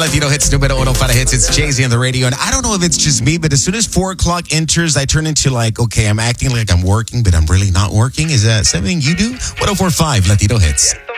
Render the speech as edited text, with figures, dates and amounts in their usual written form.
Latino Hits, numero uno para hits. It's Jay-Z on the radio. And I don't know if it's just me, but as soon as 4 o'clock enters, I turn into like, okay, I'm acting like I'm working, but I'm really not working. Is that something you do? 104.5 Latino Hits.